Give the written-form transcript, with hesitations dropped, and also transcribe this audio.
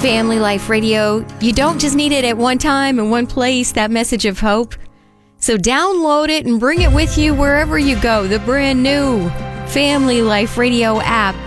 Family Life Radio. You don't just need it at one time and one place, that message of hope. So download it and bring it with you wherever you go. The brand new Family Life Radio app.